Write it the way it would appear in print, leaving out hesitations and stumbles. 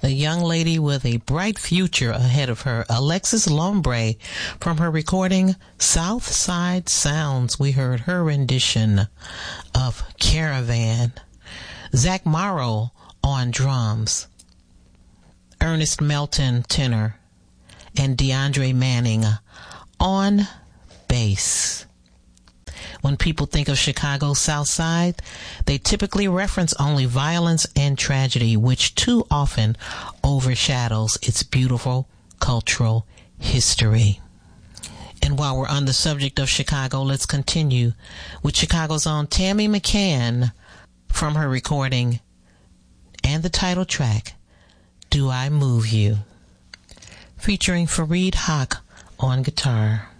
a young lady with a bright future ahead of her, Alexis Lombre, from her recording South Side Sounds. We heard her rendition of Caravan. Zach Morrow on drums, Ernest Melton tenor, and DeAndre Manning on bass. When people think of Chicago's South Side, they typically reference only violence and tragedy, which too often overshadows its beautiful cultural history. And while we're on the subject of Chicago, let's continue with Chicago's own Tammy McCann from her recording and the title track, Do I Move You, featuring Fareed Haq on guitar.